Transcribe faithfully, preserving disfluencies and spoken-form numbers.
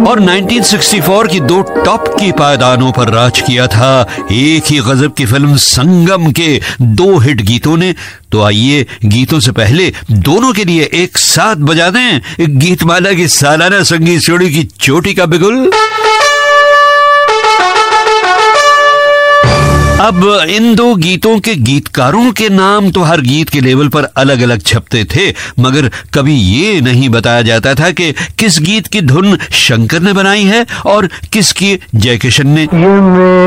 और nineteen sixty four की दो टॉप की पायदानों पर राज किया था एक ही गजब की फिल्म संगम के दो हिट गीतों ने। तो आइए गीतों से पहले दोनों के लिए एक साथ बजा दें गीतमाला की सालाना संगीत जोड़ी की चोटी का बिगुल। अब इन दो गीतों के गीतकारों के नाम तो हर गीत के लेवल पर अलग अलग छपते थे, मगर कभी ये नहीं बताया जाता था कि किस गीत की धुन शंकर ने बनाई है और किसकी जयकिशन ने।